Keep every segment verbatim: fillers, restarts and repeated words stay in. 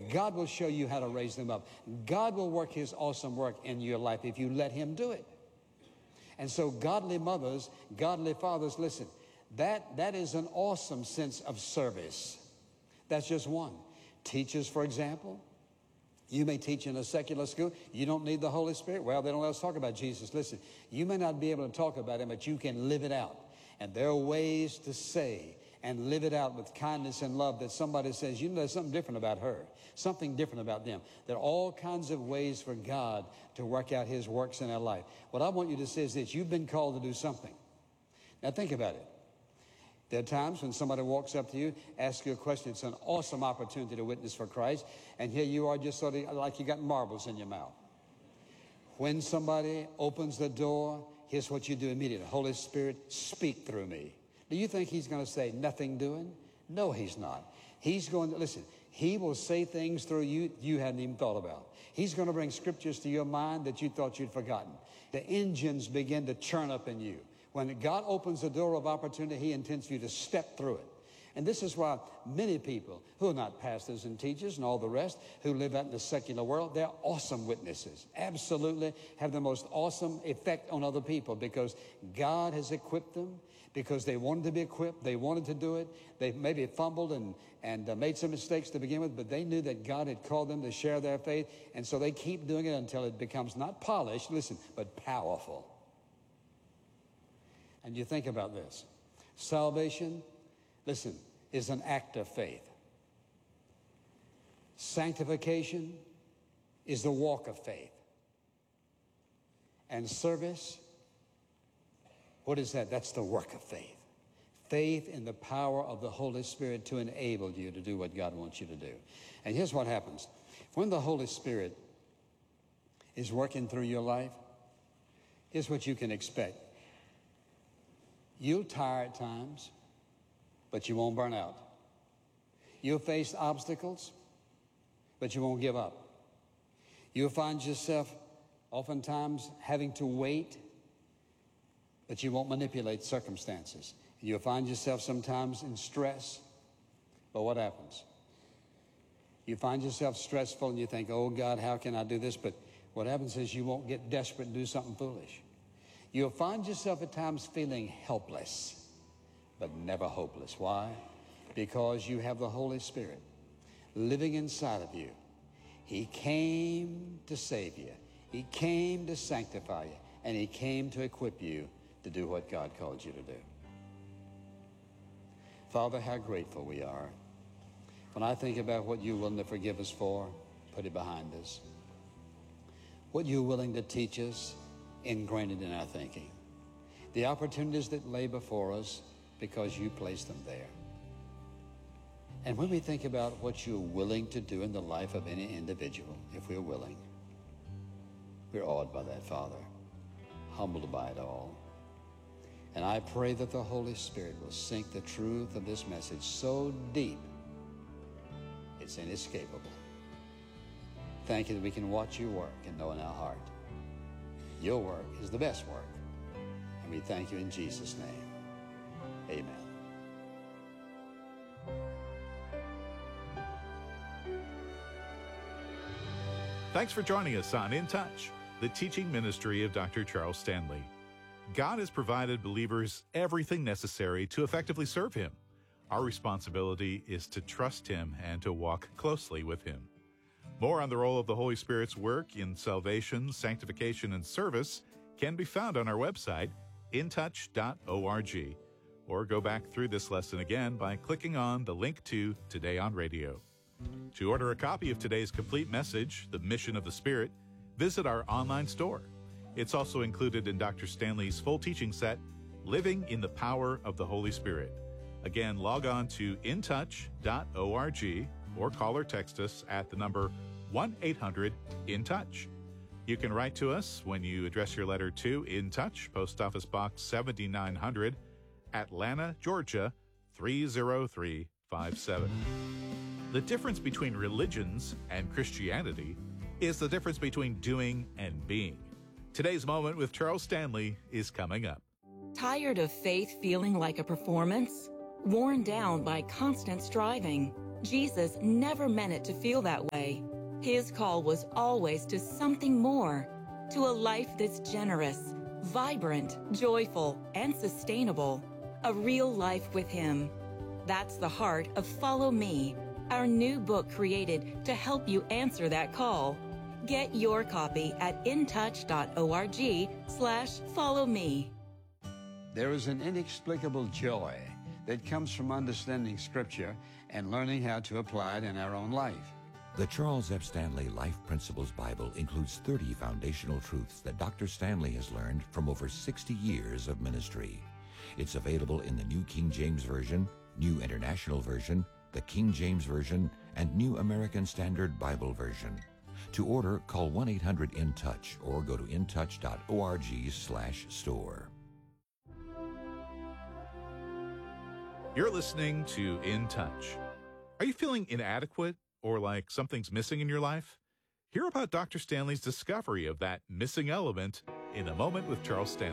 God will show you how to raise them up. God will work His awesome work in your life if you let Him do it. And so godly mothers, godly fathers, listen, that, that is an awesome sense of service. That's just one. Teachers, for example, you may teach in a secular school. You don't need the Holy Spirit. Well, they don't let us talk about Jesus. Listen, you may not be able to talk about Him, but you can live it out. And there are ways to say and live it out with kindness and love that somebody says, you know, there's something different about her, something different about them. There are all kinds of ways for God to work out His works in our life. What I want you to say is this: you've been called to do something. Now think about it. There are times when somebody walks up to you, asks you a question. It's an awesome opportunity to witness for Christ. And here you are, just sort of like you got marbles in your mouth. When somebody opens the door, here's what you do immediately. Holy Spirit, speak through me. Do you think He's going to say nothing doing? No, He's not. He's going to, listen, He will say things through you you hadn't even thought about. He's going to bring scriptures to your mind that you thought you'd forgotten. The engines begin to churn up in you. When God opens the door of opportunity, He intends for you to step through it. And this is why many people who are not pastors and teachers and all the rest, who live out in the secular world, they're awesome witnesses. Absolutely have the most awesome effect on other people because God has equipped them, because they wanted to be equipped, they wanted to do it. They maybe fumbled and, and uh, made some mistakes to begin with, but they knew that God had called them to share their faith. And so they keep doing it until it becomes not polished, listen, but powerful. And you think about this. Salvation, listen, is an act of faith. Sanctification is the walk of faith. And service, what is that? That's the work of faith. Faith in the power of the Holy Spirit to enable you to do what God wants you to do. And here's what happens. When the Holy Spirit is working through your life, here's what you can expect. You'll tire at times, but you won't burn out. You'll face obstacles, but you won't give up. You'll find yourself oftentimes having to wait, but you won't manipulate circumstances. You'll find yourself sometimes in stress, but what happens? You find yourself stressful and you think, oh God, how can I do this? But what happens is you won't get desperate and do something foolish. You'll find yourself at times feeling helpless, but never hopeless. Why? Because you have the Holy Spirit living inside of you. He came to save you. He came to sanctify you. And He came to equip you to do what God called you to do. Father, how grateful we are. When I think about what You're willing to forgive us for, put it behind us. What You're willing to teach us, ingrained it in our thinking. The opportunities that lay before us because You placed them there. And when we think about what You're willing to do in the life of any individual, if we're willing, we're awed by that, Father, humbled by it all. And I pray that the Holy Spirit will sink the truth of this message so deep, it's inescapable. Thank You that we can watch You work and know in our heart Your work is the best work. And we thank You in Jesus' name. Amen. Thanks for joining us on In Touch, the teaching ministry of Doctor Charles Stanley. God has provided believers everything necessary to effectively serve Him. Our responsibility is to trust Him and to walk closely with Him. More on the role of the Holy Spirit's work in salvation, sanctification, and service can be found on our website, in touch dot org, or go back through this lesson again by clicking on the link to Today on Radio. To order a copy of today's complete message, The Mission of the Spirit, visit our online store. It's also included in Doctor Stanley's full teaching set, Living in the Power of the Holy Spirit. Again, log on to in touch dot org or call or text us at the number one eight hundred in touch. You can write to us when you address your letter to In Touch, Post Office Box seventy-nine hundred, Atlanta, Georgia three oh three five seven. The difference between religions and Christianity is the difference between doing and being. Today's Moment with Charles Stanley is coming up. Tired of faith feeling like a performance? Worn down by constant striving? Jesus never meant it to feel that way. His call was always to something more, to a life that's generous, vibrant, joyful, and sustainable. A real life with Him. That's the heart of Follow Me, our new book created to help you answer that call. Get your copy at intouch.org slash follow me. There is an inexplicable joy that comes from understanding Scripture and learning how to apply it in our own life. The Charles F. Stanley Life Principles Bible includes thirty foundational truths that Doctor Stanley has learned from over sixty years of ministry. It's available in the New King James Version, New International Version, the King James Version, and New American Standard Bible Version. To order, call one eight hundred in touch or go to intouch.org slash store. You're listening to In Touch. Are you feeling inadequate or like something's missing in your life? Hear about Doctor Stanley's discovery of that missing element in A Moment with Charles Stanley.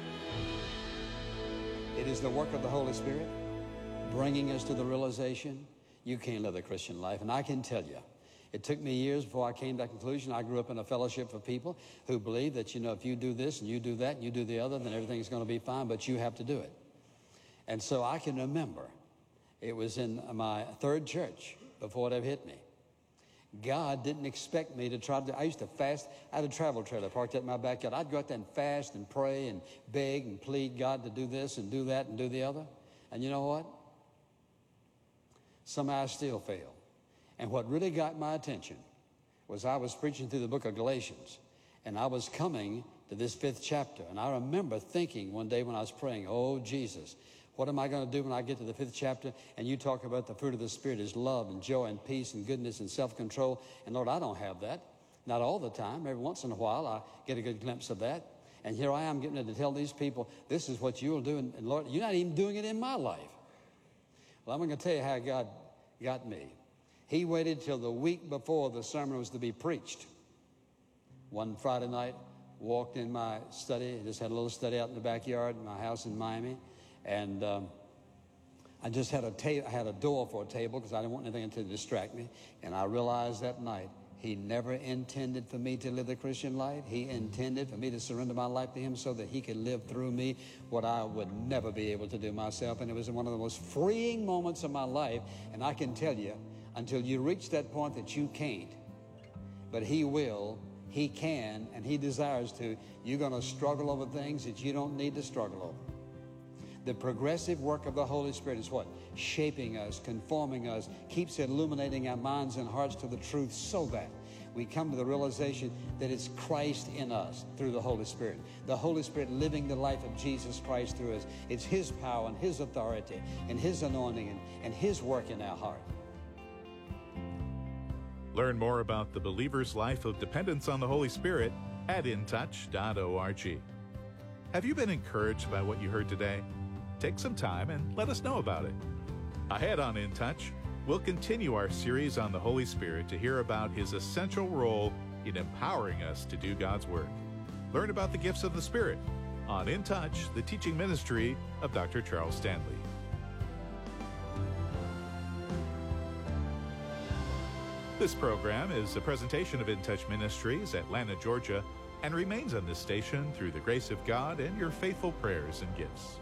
It is the work of the Holy Spirit bringing us to the realization you can't live the Christian life. And I can tell you, it took me years before I came to that conclusion. I grew up in a fellowship of people who believe that, you know, if you do this and you do that and you do the other, then everything's going to be fine, but you have to do it. And so I can remember it was in my third church before it ever hit me. God didn't expect me to try to, I used to fast. I had a travel trailer parked out in my backyard. I'd go out there and fast and pray and beg and plead God to do this and do that and do the other. And you know what? Somehow I still failed. And what really got my attention was I was preaching through the book of Galatians, and I was coming to this fifth chapter. And I remember thinking one day when I was praying, oh, Jesus, what am I going to do when I get to the fifth chapter and you talk about the fruit of the Spirit is love and joy and peace and goodness and self-control? And Lord, I don't have that. Not all the time. Every once in a while I get a good glimpse of that. And here I am getting ready to tell these people, this is what you'll do. And, and Lord, you're not even doing it in my life. Well, I'm going to tell you how God got me. He waited till the week before the sermon was to be preached. One Friday night, walked in my study. I just had a little study out in the backyard in my house in Miami. And um, I just had a ta- I had a door for a table because I didn't want anything to distract me. And I realized that night, He never intended for me to live the Christian life. He intended for me to surrender my life to Him so that He could live through me what I would never be able to do myself. And it was one of the most freeing moments of my life. And I can tell you, until you reach that point that you can't, but He will, He can, and He desires to, you're going to struggle over things that you don't need to struggle over. The progressive work of the Holy Spirit is what? Shaping us, conforming us, keeps illuminating our minds and hearts to the truth so that we come to the realization that it's Christ in us through the Holy Spirit. The Holy Spirit living the life of Jesus Christ through us. It's His power and His authority and His anointing and, and His work in our heart. Learn more about the believer's life of dependence on the Holy Spirit at in touch dot org. Have you been encouraged by what you heard today? Take some time and let us know about it. Ahead on In Touch, we'll continue our series on the Holy Spirit to hear about His essential role in empowering us to do God's work. Learn about the gifts of the Spirit on In Touch, the teaching ministry of Doctor Charles Stanley. This program is a presentation of In Touch Ministries, Atlanta, Georgia, and remains on this station through the grace of God and your faithful prayers and gifts.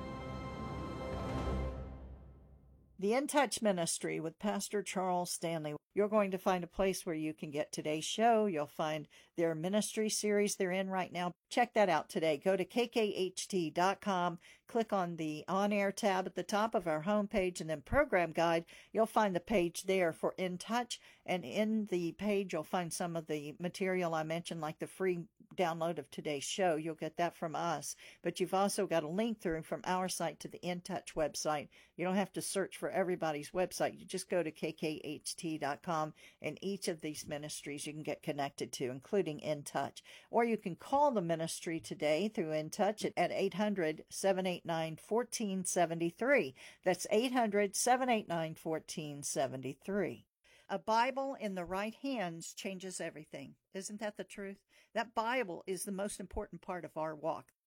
The In Touch Ministry with Pastor Charles Stanley. You're going to find a place where you can get today's show. You'll find their ministry series they're in right now. Check that out today. Go to k k h t dot com, click on the on-air tab at the top of our homepage, and then program guide. You'll find the page there for In Touch, and in the page you'll find some of the material I mentioned, like the free download of today's show. You'll get that from us, but you've also got a link through from our site to the In Touch website. You don't have to search for everybody's website. You just go to k k h t dot com, and each of these ministries you can get connected to, including In Touch. Or you can call the ministry today through In Touch at eight hundred, seven eight nine, one four seven three. That's eight hundred, seven eight nine, one four seven three. A Bible in the right hands changes everything. Isn't that the truth? That Bible is the most important part of our walk.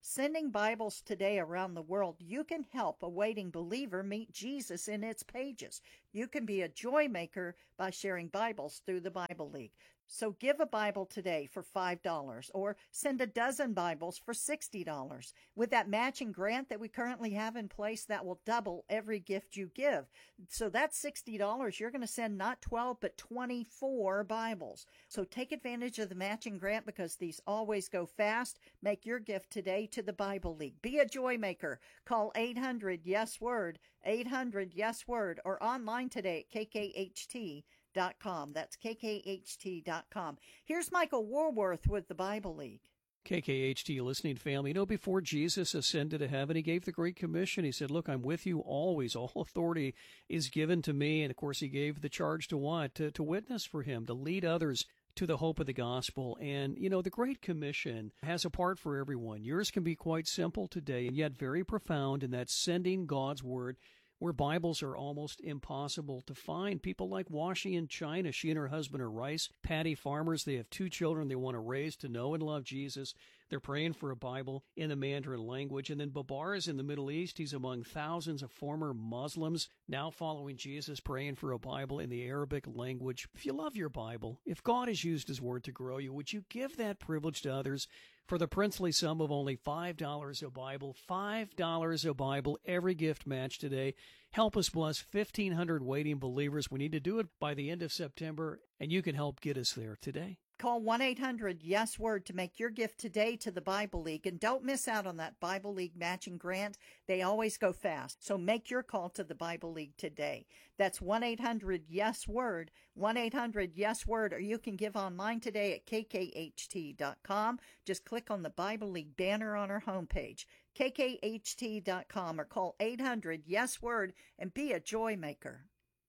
Sending Bibles today around the world, you can help a waiting believer meet Jesus in its pages. You can be a joy maker by sharing Bibles through the Bible League. So give a Bible today for five dollars or send a dozen Bibles for sixty dollars. With that matching grant that we currently have in place, that will double every gift you give. So that's sixty dollars. You're going to send not twelve, but twenty-four Bibles. So take advantage of the matching grant because these always go fast. Make your gift today to the Bible League. Be a joy maker. Call eight hundred yes word, eight hundred yes word, or online today at K K H T dot com. That's K K H T dot com. Here's Michael Warworth with the Bible League. K K H T listening family, you know, before Jesus ascended to heaven, he gave the Great Commission. He said, look, I'm with you always. All authority is given to me. And, of course, he gave the charge to what? To, to witness for him, to lead others to the hope of the gospel. And, you know, the Great Commission has a part for everyone. Yours can be quite simple today and yet very profound, and that's sending God's word where Bibles are almost impossible to find. People like Washi in China, she and her husband are rice paddy farmers. They have two children they want to raise to know and love Jesus. They're praying for a Bible in the Mandarin language. And then Babar is in the Middle East. He's among thousands of former Muslims now following Jesus, praying for a Bible in the Arabic language. If you love your Bible, if God has used his word to grow you, would you give that privilege to others for the princely sum of only five dollars a Bible? five dollars a Bible, every gift match today. Help us bless fifteen hundred waiting believers. We need to do it by the end of September, and you can help get us there today. Call one eight hundred yes word to make your gift today to the Bible League. And don't miss out on that Bible League matching grant. They always go fast. So make your call to the Bible League today. That's one eight hundred yes word, one eight hundred yes word, or you can give online today at K K H T dot com. Just click on the Bible League banner on our homepage, K K H T dot com, or call eight hundred yes word and be a joy maker.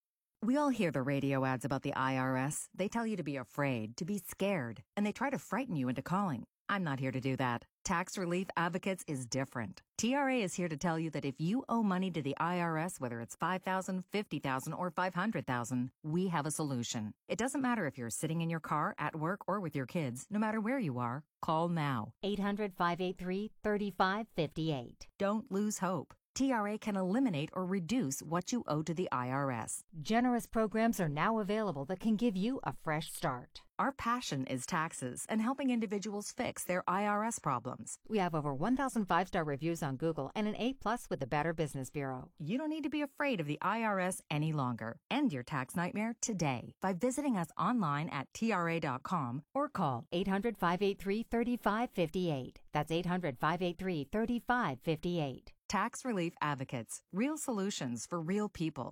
We all hear the radio ads about the I R S. They tell you to be afraid, to be scared, and they try to frighten you into calling. I'm not here to do that. Tax Relief Advocates is different. T R A is here to tell you that if you owe money to the I R S, whether it's five thousand dollars, fifty thousand dollars, or five hundred thousand dollars, we have a solution. It doesn't matter if you're sitting in your car, at work, or with your kids. No matter where you are, call now. eight hundred, five eight three, three five five eight. Don't lose hope. T R A can eliminate or reduce what you owe to the I R S. Generous programs are now available that can give you a fresh start. Our passion is taxes and helping individuals fix their I R S problems. We have over one thousand five-star reviews on Google and an A plus with the Better Business Bureau. You don't need to be afraid of the I R S any longer. End your tax nightmare today by visiting us online at T R A dot com or call eight hundred, five eight three, three five five eight. That's eight hundred, five eight three, three five five eight. Tax Relief Advocates. Real solutions for real people.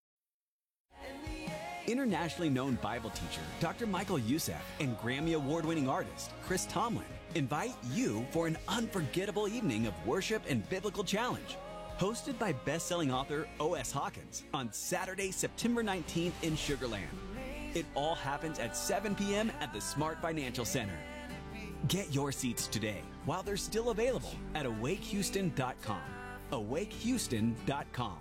Internationally known Bible teacher Doctor Michael Youssef and Grammy Award-winning artist Chris Tomlin invite you for an unforgettable evening of worship and biblical challenge. Hosted by best-selling author O S Hawkins on Saturday, September nineteenth in Sugar Land. It all happens at seven p.m. at the Smart Financial Center. Get your seats today while they're still available at awake houston dot com. awake houston dot com.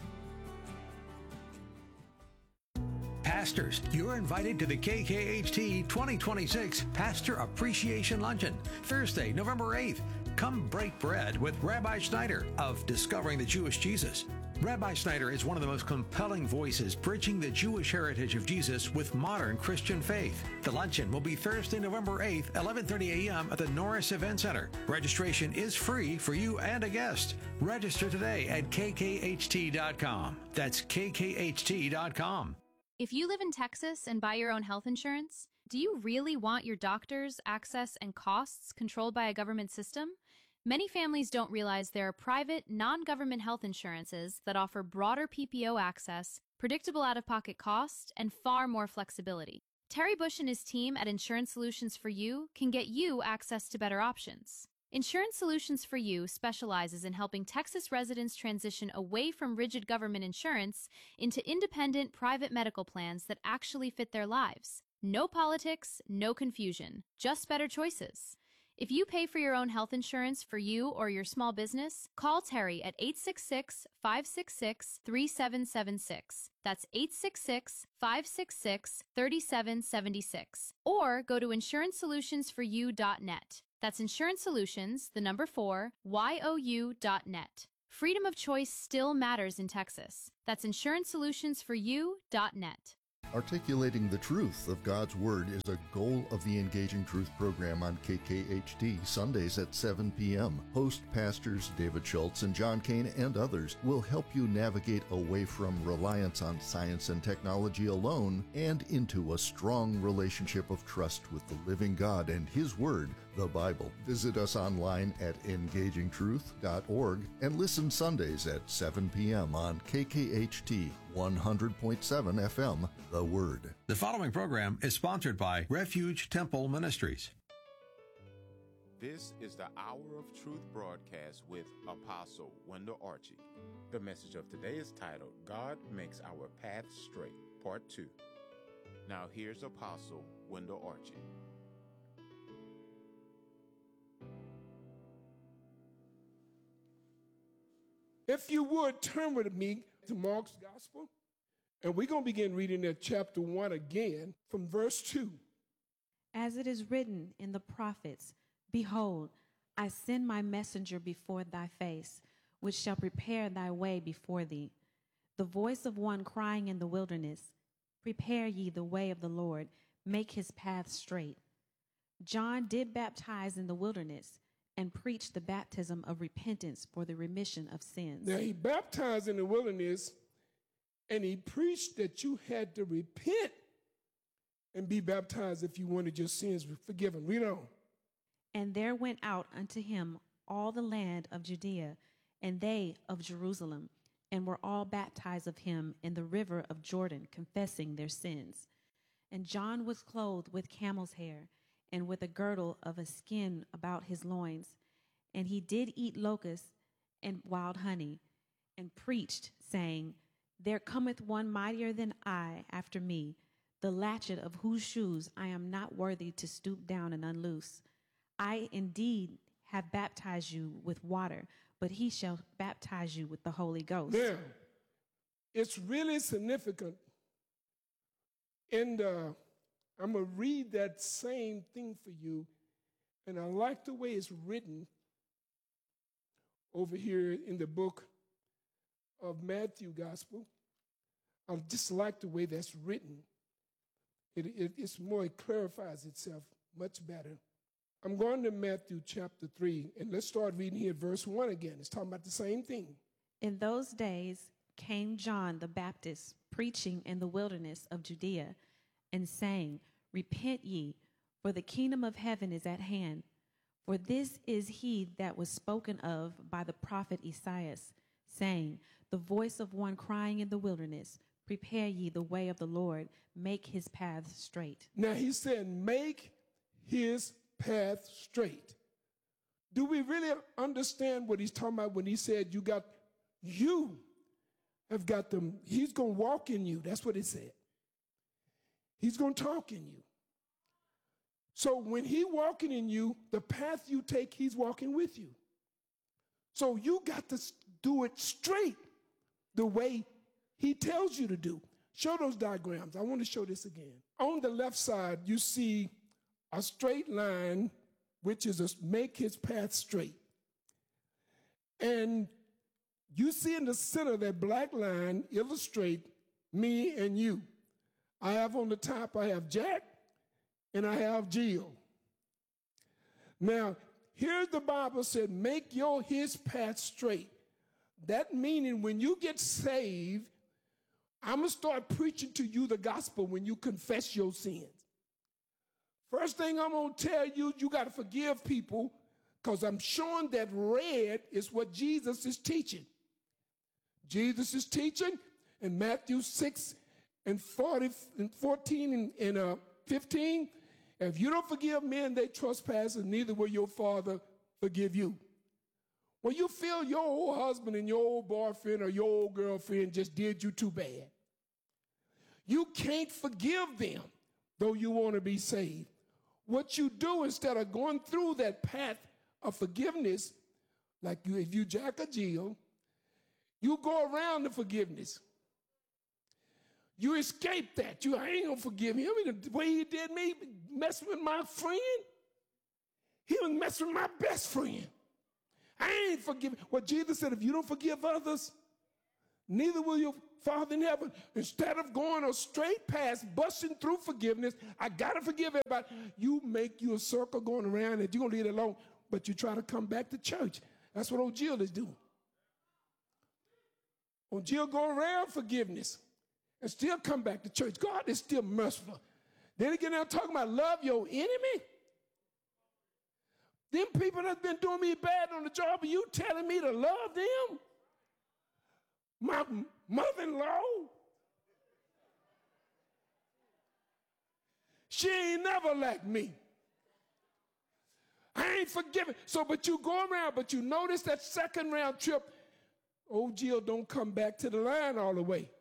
Pastors, you're invited to the K K H T twenty twenty-six Pastor Appreciation Luncheon, Thursday, November eighth. Come break bread with Rabbi Schneider of Discovering the Jewish Jesus. Rabbi Schneider is one of the most compelling voices bridging the Jewish heritage of Jesus with modern Christian faith. The luncheon will be Thursday, November eighth, eleven thirty a.m. at the Norris Event Center. Registration is free for you and a guest. Register today at K K H T dot com. That's K K H T dot com. If you live in Texas and buy your own health insurance, do you really want your doctors, access, and costs controlled by a government system? Many families don't realize there are private, non-government health insurances that offer broader P P O access, predictable out-of-pocket costs, and far more flexibility. Terry Bush and his team at Insurance Solutions for You can get you access to better options. Insurance Solutions for You specializes in helping Texas residents transition away from rigid government insurance into independent private medical plans that actually fit their lives. No politics, no confusion, just better choices. If you pay for your own health insurance for you or your small business, call Terry at eight six six, five six six, three seven seven six. That's eight six six, five six six, three seven seven six. Or go to insurance solutions for you dot net. That's Insurance Solutions, the number four, Y O U dot net. Freedom of choice still matters in Texas. That's insurance solutions for you dot net. Articulating the truth of God's Word is a goal of the Engaging Truth program on K K H T, Sundays at seven p.m. Host pastors David Schultz and John Kane and others will help you navigate away from reliance on science and technology alone and into a strong relationship of trust with the living God and His Word, the Bible. Visit us online at engaging truth dot org and listen Sundays at seven p.m. on K K H T one hundred point seven F M, The Word. The following program is sponsored by Refuge Temple Ministries. This is the Hour of Truth broadcast with Apostle Wendell Archie. The message of today is titled, God Makes Our Path Straight, Part two. Now here's Apostle Wendell Archie. If you would, turn with me to Mark's Gospel, and we're going to begin reading at chapter one again from verse two. As it is written in the prophets, Behold, I send my messenger before thy face, which shall prepare thy way before thee. The voice of one crying in the wilderness, Prepare ye the way of the Lord, make his path straight. John did baptize in the wilderness, and preached the baptism of repentance for the remission of sins. Now he baptized in the wilderness, and he preached that you had to repent and be baptized if you wanted your sins forgiven. Read on. And there went out unto him all the land of Judea, and they of Jerusalem, and were all baptized of him in the river of Jordan, confessing their sins. And John was clothed with camel's hair, and with a girdle of a skin about his loins. And he did eat locusts and wild honey, and preached, saying, There cometh one mightier than I after me, the latchet of whose shoes I am not worthy to stoop down and unloose. I indeed have baptized you with water, but he shall baptize you with the Holy Ghost. Now, it's really significant. And uh, I'm going to read that same thing for you, and I like the way it's written over here in the book of Matthew Gospel. I just like the way that's written. It, it, it's more, it clarifies itself much better. I'm going to Matthew chapter three, and let's start reading here verse one again. It's talking about the same thing. In those days came John the Baptist, preaching in the wilderness of Judea, and saying, Repent ye, for the kingdom of heaven is at hand. For this is he that was spoken of by the prophet Esaias, saying, The voice of one crying in the wilderness, Prepare ye the way of the Lord, make his path straight. Now he said, make his path straight. Do we really understand what he's talking about when he said you got, you have got them, he's going to walk in you. That's what he said. He's going to talk in you. So when he walking in you, the path you take, he's walking with you. So you got to do it straight the way he tells you to do. Show those diagrams. I want to show this again. On the left side, you see a straight line, which is a make his path straight. And you see in the center that black line illustrate me and you. I have on the top, I have Jack, and I have Jill. Now, here's the Bible said, make your his path straight. That meaning when you get saved, I'm going to start preaching to you the gospel when you confess your sins. First thing I'm going to tell you, you got to forgive people, because I'm showing that red is what Jesus is teaching. Jesus is teaching in Matthew six and forty and fourteen and, and uh, fifteen. If you don't forgive men they trespasses, neither will your Father forgive you. When you feel your old husband and your old boyfriend or your old girlfriend just did you too bad, you can't forgive them, though you want to be saved. What you do instead of going through that path of forgiveness, like you, if you Jack or Jill, you go around the forgiveness. You escape that. You I ain't gonna forgive him. I mean, the way he did me, messing with my friend, He was messing with my best friend. I ain't forgiving. Well, Jesus said, if you don't forgive others, neither will your Father in heaven. Instead of going a straight path, busting through forgiveness, I got to forgive everybody. You make you a circle going around and you're going to leave it alone, but you try to come back to church. That's what old Jill is doing. Old Jill go around forgiveness and still come back to church. God is still merciful. Then again, now talking about love your enemy. Them people that's been doing me bad on the job, are you telling me to love them? My mother-in-law, she ain't never like me. I ain't forgiving. So, but you go around, but you notice that second round trip, old Jill don't come back to the line all the way.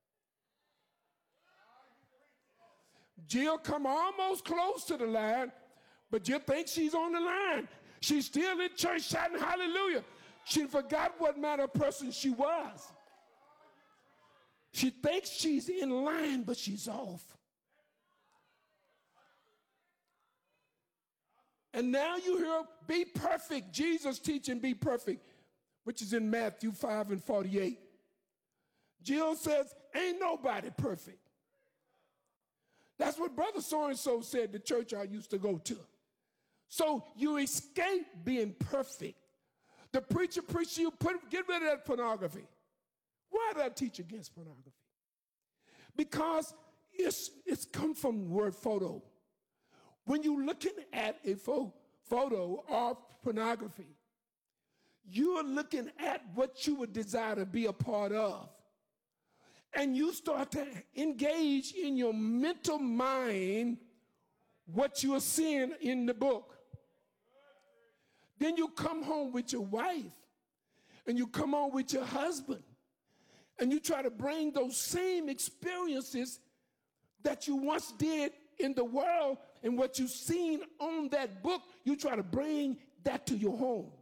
Jill come almost close to the line, but you think she's on the line. She's still in church shouting hallelujah. She forgot what manner of person she was. She thinks she's in line, but she's off. And now you hear, be perfect. Jesus teaching be perfect, which is in Matthew five and forty-eight. Jill says, ain't nobody perfect. That's what Brother so-and-so said, the church I used to go to. So you escape being perfect. The preacher preaches you, put, get rid of that pornography. Why did I teach against pornography? Because it's, it's come from the word photo. When you're looking at a fo- photo of pornography, you're looking at what you would desire to be a part of. And you start to engage in your mental mind what you are seeing in the book. Then you come home with your wife, and you come home with your husband, and you try to bring those same experiences that you once did in the world and what you've seen on that book, you try to bring that to your home.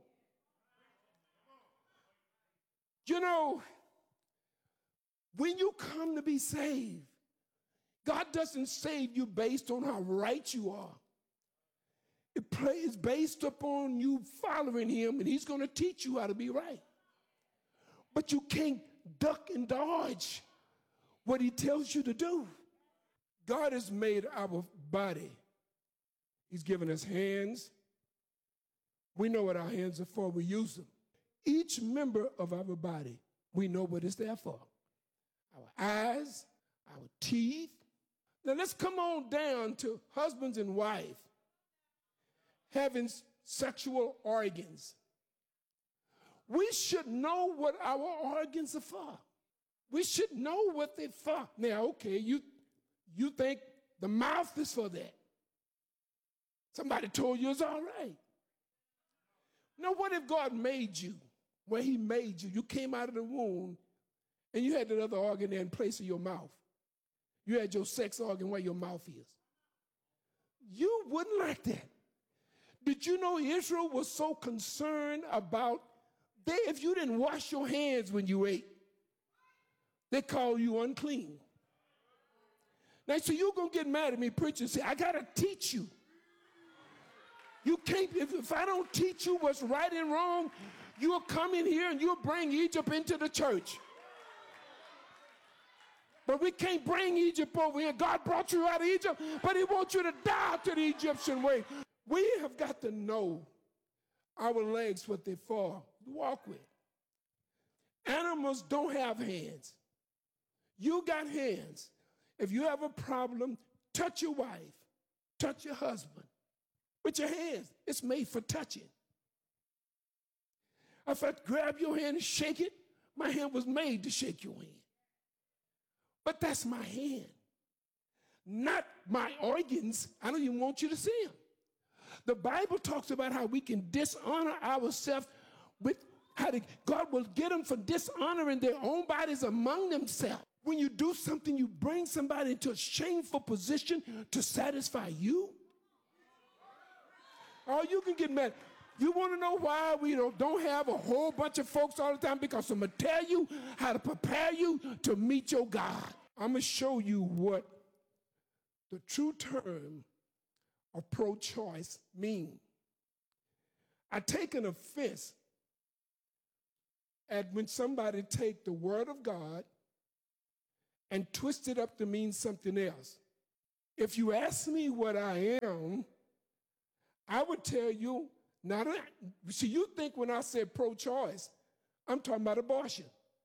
You know, when you come to be saved, God doesn't save you based on how right you are. It is based upon you following him, and he's going to teach you how to be right. But you can't duck and dodge what he tells you to do. God has made our body. He's given us hands. We know what our hands are for. We use them. Each member of our body, we know what it's there for. Our eyes, our teeth. Now let's come on down to husbands and wives having sexual organs. We should know what our organs are for. We should know what they're for. Now, okay, you, you think the mouth is for that. Somebody told you it's all right. Now, what if God made you, where he made you, you came out of the womb, and you had that other organ there in place of your mouth. You had your sex organ where your mouth is. You wouldn't like that. Did you know Israel was so concerned about, they, if you didn't wash your hands when you ate, they call you unclean. Now, so you're going to get mad at me, preacher, and say, I got to teach you. You can't, if, if I don't teach you what's right and wrong, you'll come in here and you'll bring Egypt into the church. But we can't bring Egypt over here. God brought you out of Egypt, but he wants you to die to the Egyptian way. We have got to know our legs, what they're for, to walk with. Animals don't have hands. You got hands. If you have a problem, touch your wife, touch your husband with your hands. It's made for touching. If I grab your hand and shake it, my hand was made to shake your hand. But that's my hand, not my organs. I don't even want you to see them. The Bible talks about how we can dishonor ourselves with how to, God will get them for dishonoring their own bodies among themselves. When you do something, you bring somebody into a shameful position to satisfy you. Oh, you can get mad. You want to know why we don't, don't have a whole bunch of folks all the time? Because I'm going to tell you how to prepare you to meet your God. I'm going to show you what the true term of pro-choice means. I take an offense at when somebody take the word of God and twist it up to mean something else. If you ask me what I am, I would tell you, not a, see, you think when I said pro-choice, I'm talking about abortion.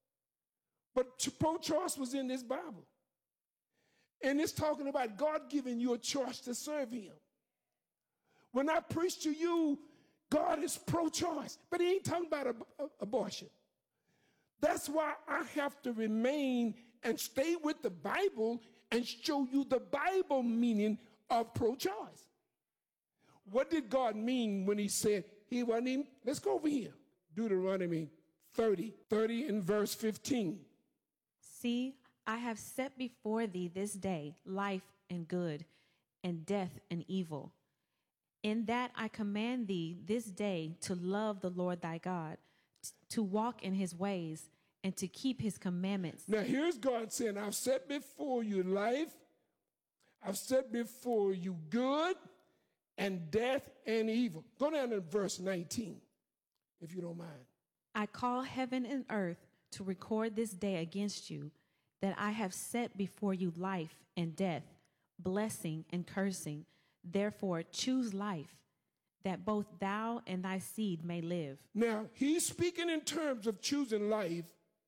But pro-choice was in this Bible. And it's talking about God giving you a choice to serve him. When I preach to you, God is pro-choice, but he ain't talking about ab- ab- abortion. That's why I have to remain and stay with the Bible and show you the Bible meaning of pro-choice. What did God mean when he said he wasn't even, let's go over here, Deuteronomy thirty, thirty in verse fifteen. See, I have set before thee this day life and good, and death and evil. In that I command thee this day to love the Lord thy God, t- to walk in his ways, and to keep his commandments. Now here's God saying, I've set before you life, I've set before you good, and death and evil. Go down to verse nineteen, if you don't mind. I call heaven and earth to record this day against you, that I have set before you life and death, blessing and cursing. Therefore choose life, that both thou and thy seed may live. Now, he's speaking in terms of choosing life,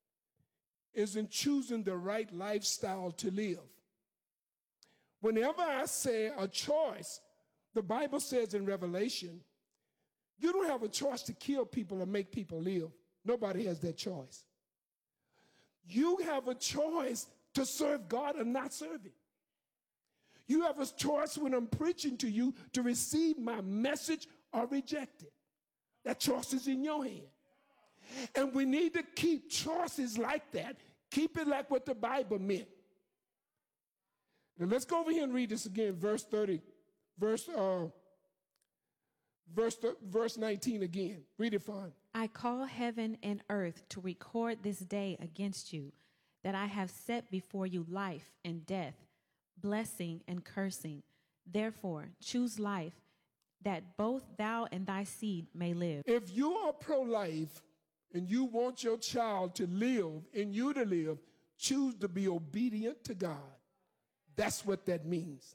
is in choosing the right lifestyle to live. Whenever I say a choice, the Bible says in Revelation, you don't have a choice to kill people or make people live. Nobody has that choice. You have a choice to serve God or not serve him. You have a choice when I'm preaching to you to receive my message or reject it. That choice is in your hand. And we need to keep choices like that. Keep it like what the Bible meant. Now let's go over here and read this again, verse thirty, verse uh, verse verse nineteen again. Read it, fine. I call heaven and earth to record this day against you, that I have set before you life and death, blessing and cursing. Therefore choose life, that both thou and thy seed may live. If you are pro-life and you want your child to live and you to live, choose to be obedient to God. That's what that means.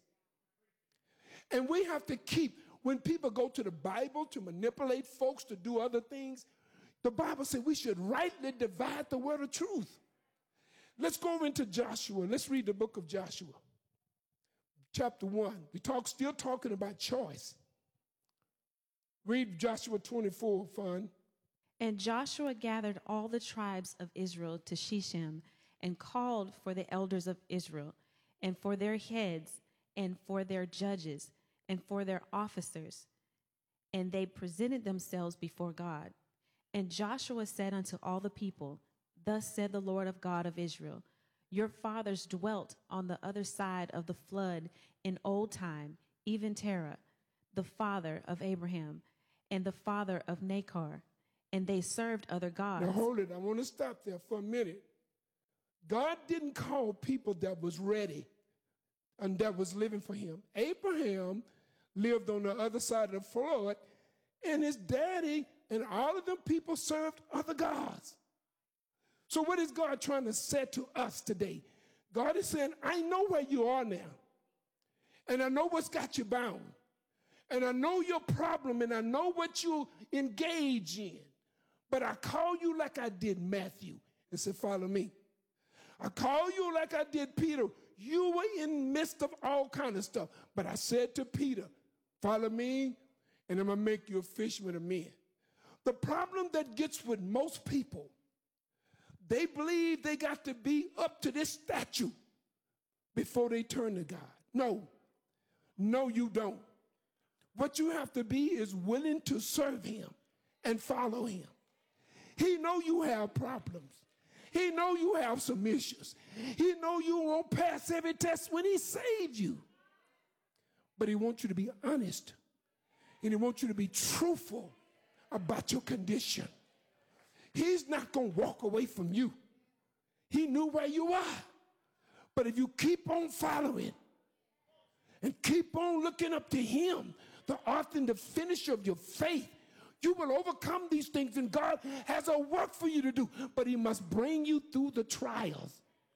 And we have to keep, when people go to the Bible to manipulate folks to do other things, the Bible says we should rightly divide the word of truth. Let's go into Joshua. Let's read the book of Joshua. Chapter one. We talk, still talking about choice. Read Joshua twenty-four, fun. And Joshua gathered all the tribes of Israel to Shechem, and called for the elders of Israel, and for their heads, and for their judges, and for their officers. And they presented themselves before God. And Joshua said unto all the people, Thus said the Lord of God of Israel, Your fathers dwelt on the other side of the flood in old time, even Terah, the father of Abraham, and the father of Nachor, and they served other gods. Now hold it, I want to stop there for a minute. God didn't call people that was ready and that was living for him. Abraham lived on the other side of the flood, and his daddy and all of them people served other gods. So what is God trying to say to us today? God is saying, I know where you are now, and I know what's got you bound, and I know your problem, and I know what you engage in, but I call you like I did Matthew and said, follow me. I call you like I did Peter. You were in the midst of all kind of stuff, but I said to Peter, follow me, and I'm going to make you a fisherman of men. The problem that gets with most people, they believe they got to be up to this statue before they turn to God. No, no, you don't. What you have to be is willing to serve him and follow him. He know you have problems. He know you have some issues. He know you won't pass every test when he saved you. But he wants you to be honest. And he wants you to be truthful about your condition. He's not going to walk away from you. He knew where you are. But if you keep on following and keep on looking up to him, the author and the finisher of your faith, You will overcome these things, and God has a work for you to do, but he must bring you through the trials.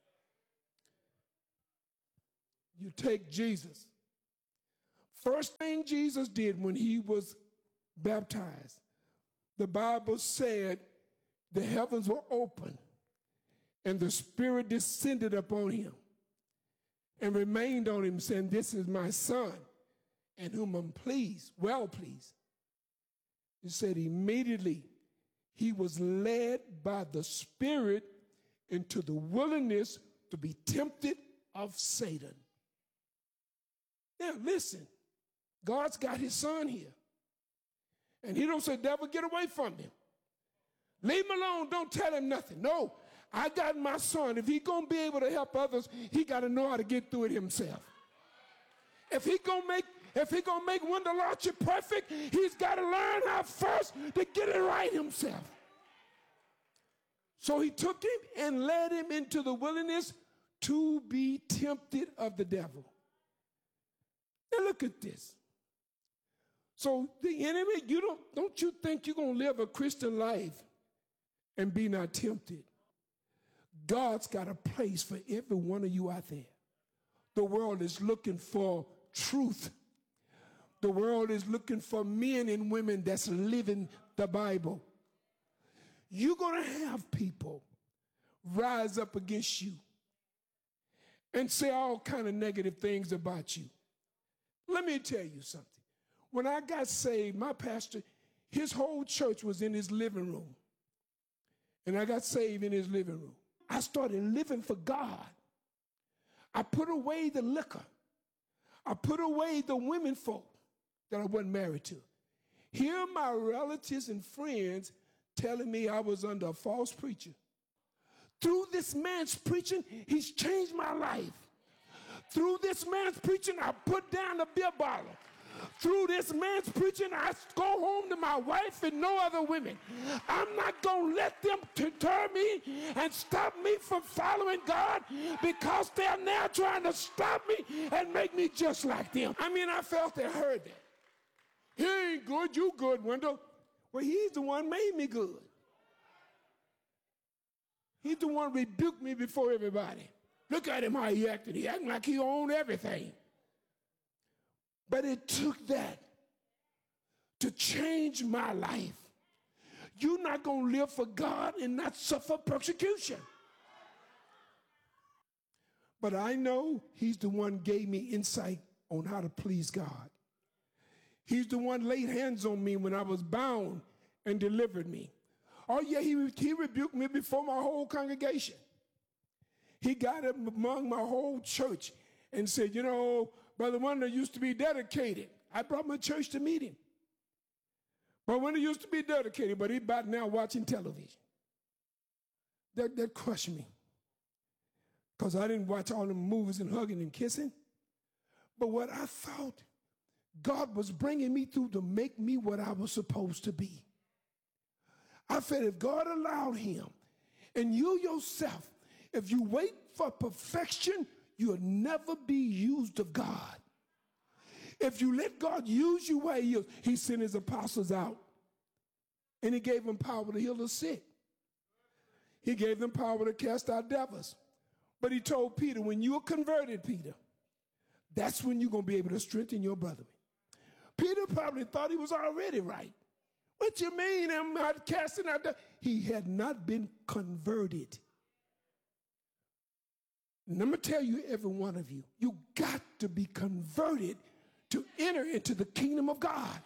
You take Jesus. First thing Jesus did when he was baptized, the Bible said the heavens were open and the Spirit descended upon him and remained on him, saying, "This is my Son, in whom I'm pleased, well pleased." He said immediately he was led by the Spirit into the wilderness to be tempted of Satan. Now listen, God's got his Son here. And he don't say, "Devil, get away from him. Leave him alone, don't tell him nothing." No, I got my Son. If he's going to be able to help others, he got to know how to get through it himself. If he going to make If he's going to make Wendell Archie perfect, he's got to learn how first to get it right himself. So he took him and led him into the wilderness to be tempted of the devil. Now look at this. So the enemy, you don't, don't you think you're going to live a Christian life and be not tempted? God's got a place for every one of you out there. The world is looking for truth. The world is looking for men and women that's living the Bible. You're going to have people rise up against you and say all kind of negative things about you. Let me tell you something. When I got saved, my pastor, his whole church was in his living room. And I got saved in his living room. I started living for God. I put away the liquor. I put away the women folk that I wasn't married to. Here are my relatives and friends telling me I was under a false preacher. Through this man's preaching, he's changed my life. Through this man's preaching, I put down the beer bottle. Through this man's preaching, I go home to my wife and no other women. I'm not going to let them deter me and stop me from following God, because they're now trying to stop me and make me just like them. I mean, I felt they heard that. He ain't good, you good, Wendell. Well, he's the one made me good. He's the one rebuked me before everybody. Look at him how he acted. He acting like he owned everything. But it took that to change my life. You're not going to live for God and not suffer persecution. But I know he's the one gave me insight on how to please God. He's the one laid hands on me when I was bound and delivered me. Oh yeah, he, he rebuked me before my whole congregation. He got up among my whole church and said, "You know, Brother Wendell used to be dedicated." I brought my church to meet him. Brother Wendell used to be dedicated, but he's about now watching television. That, that crushed me, because I didn't watch all them movies and hugging and kissing. But what I thought God was bringing me through to make me what I was supposed to be. I said, if God allowed him, and you yourself, if you wait for perfection, you'll never be used of God. If you let God use you where he is, he sent his apostles out, and he gave them power to heal the sick. He gave them power to cast out devils. But he told Peter, when you're converted, Peter, that's when you're going to be able to strengthen your brethren. Peter probably thought he was already right. What you mean I'm not casting out devils? He had not been converted. And I'm going to tell you, every one of you, you got to be converted to enter into the kingdom of God.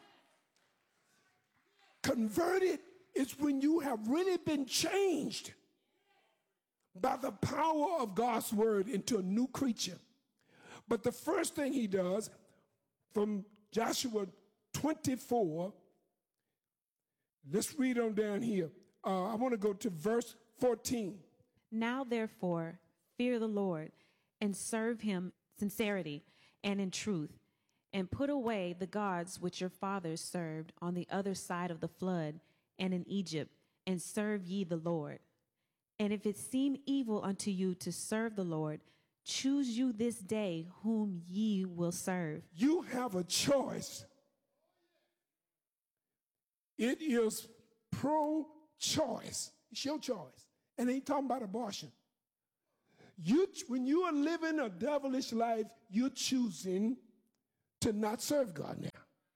Converted is when you have really been changed by the power of God's word into a new creature. But the first thing he does, from Joshua twenty-four, let's read on down here. Uh, I want to go to verse fourteen. Now therefore, fear the Lord and serve him in sincerity and in truth, and put away the gods which your fathers served on the other side of the flood and in Egypt, and serve ye the Lord. And if it seem evil unto you to serve the Lord, choose you this day whom ye will serve. You have a choice. It is pro-choice. It's your choice. And they ain't talking about abortion. You, when you are living a devilish life, you're choosing to not serve God now.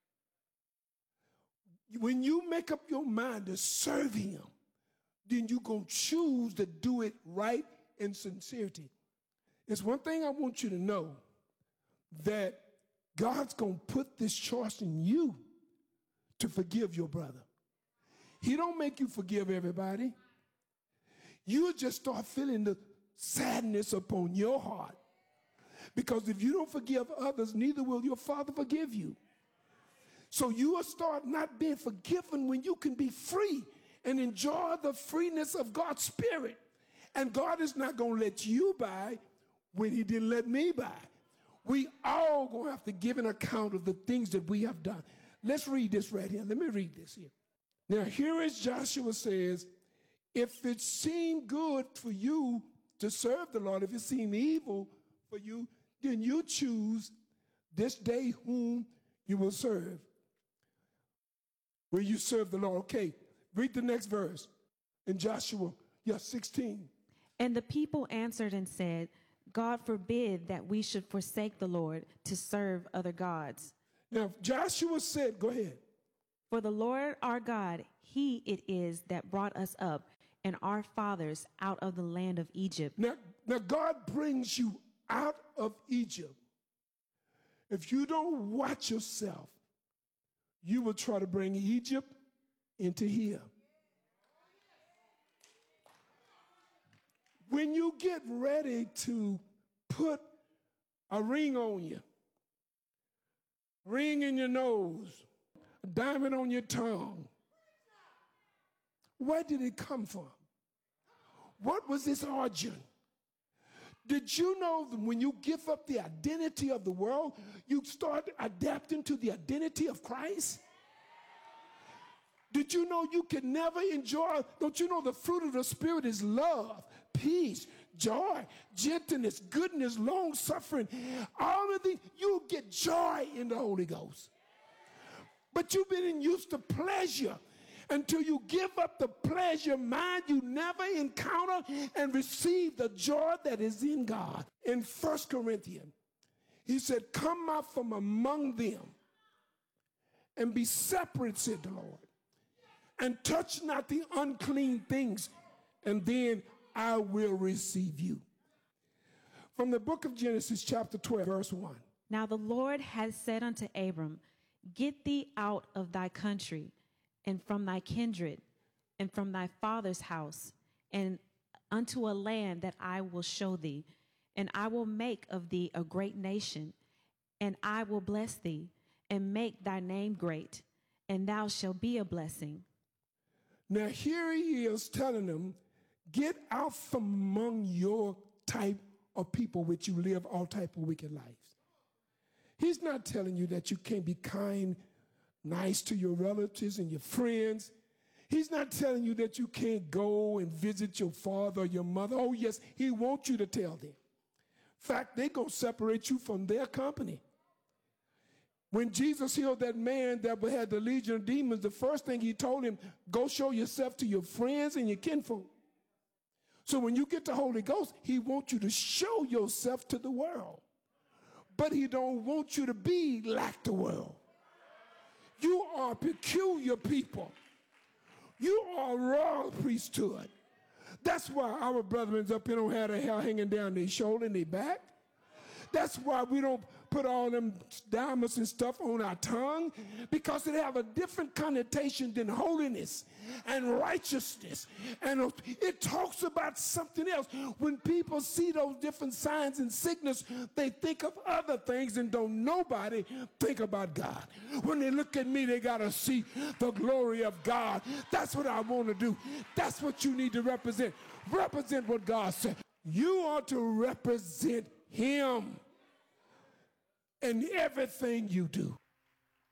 When you make up your mind to serve him, then you're going to choose to do it right in sincerity. It's one thing I want you to know, that God's going to put this choice in you to forgive your brother. He don't make you forgive everybody. You just start feeling the sadness upon your heart. Because if you don't forgive others, neither will your Father forgive you. So you will start not being forgiven when you can be free and enjoy the freeness of God's Spirit. And God is not going to let you by when he didn't let me by. We all going to have to give an account of the things that we have done. Let's read this right here. Let me read this here. Now, here is Joshua says, if it seemed good for you to serve the Lord, if it seemed evil for you, then you choose this day whom you will serve. Will you serve the Lord? Okay, read the next verse in Joshua, yeah, sixteen. And the people answered and said, God forbid that we should forsake the Lord to serve other gods. Now, Joshua said, go ahead. For the Lord our God, he it is that brought us up and our fathers out of the land of Egypt. Now, now God brings you out of Egypt. If you don't watch yourself, you will try to bring Egypt into here. When you get ready to put a ring on you, ring in your nose, a diamond on your tongue, where did it come from? What was its origin? Did you know that when you give up the identity of the world, you start adapting to the identity of Christ? Did you know you can never enjoy, don't you know the fruit of the Spirit is love, peace, joy, gentleness, goodness, long-suffering. All of these, you get joy in the Holy Ghost. But you've been used to pleasure. Until you give up the pleasure mind, you never encounter and receive the joy that is in God. In First Corinthians, he said, come out from among them and be separate, said the Lord, and touch not the unclean things, and then I will receive you. From the book of Genesis, chapter twelve, verse one. Now the Lord has said unto Abram, get thee out of thy country, and from thy kindred, and from thy father's house, and unto a land that I will show thee, and I will make of thee a great nation, and I will bless thee, and make thy name great, and thou shalt be a blessing. Now here he is telling them, get out from among your type of people which you live all type of wicked lives. He's not telling you that you can't be kind, nice to your relatives and your friends. He's not telling you that you can't go and visit your father or your mother. Oh, yes, he wants you to tell them. In fact, they're going to separate you from their company. When Jesus healed that man that had the legion of demons, the first thing he told him, go show yourself to your friends and your kinfolk. So when you get the Holy Ghost, he wants you to show yourself to the world. But he don't want you to be like the world. You are a peculiar people. You are a royal priesthood. That's why our brethren up here don't have their hair hanging down their shoulder and their back. That's why we don't put all them diamonds and stuff on our tongue, because it have a different connotation than holiness and righteousness. And it talks about something else. When people see those different signs and signals, they think of other things and don't nobody think about God. When they look at me, they got to see the glory of God. That's what I want to do. That's what you need to represent. Represent what God said. You ought to represent him in everything you do.